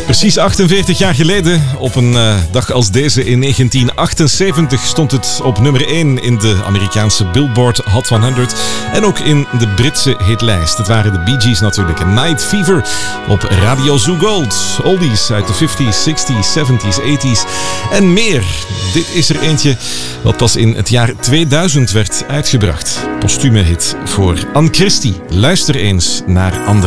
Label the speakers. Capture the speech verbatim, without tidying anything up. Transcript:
Speaker 1: Precies achtenveertig jaar geleden, op een uh, dag als deze in negentien achtenzeventig, stond het op nummer één in de Amerikaanse Billboard Hot honderd en ook in de Britse hitlijst. Het waren de Bee Gees natuurlijk. Night Fever op Radio Zoo Gold. Oldies uit de vijftiger, zestigers, zeventigers, tachtigers en meer. Dit is er eentje wat pas in het jaar tweeduizend werd uitgebracht. Postume hit voor Anne Christie. Luister eens naar Andere.